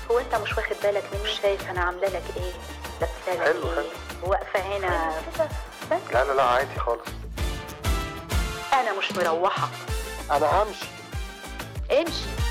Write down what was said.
هو انت مش واخد بالك مني؟ مش شايف انا عامله لك ايه؟ لابسه لك حلو ايه؟ حلو. واقفه هنا كده بس. لا عادي خالص. انا مش مروحه. انا همشي. امشي.